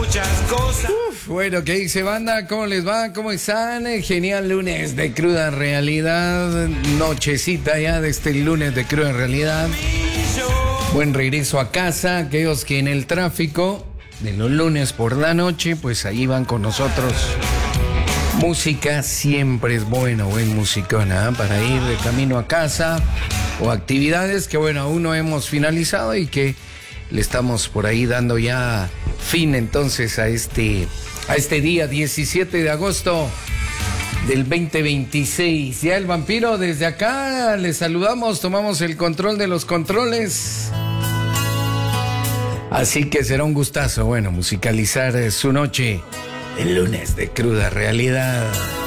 muchas cosas. Bueno, ¿qué dice banda? ¿Cómo les va? ¿Cómo están? Genial lunes de cruda realidad. Nochecita ya de este lunes de cruda realidad. Buen regreso a casa. Aquellos que en el tráfico de los lunes por la noche, pues ahí van con nosotros. Música siempre es bueno, buen musicón, ¿eh? Para ir de camino a casa o actividades que, bueno, aún no hemos finalizado y que le estamos por ahí dando ya fin entonces a este día 17 de agosto del 2026. Ya el vampiro, desde acá le saludamos, tomamos el control de los controles. Así que será un gustazo, bueno, musicalizar su noche el lunes de cruda realidad.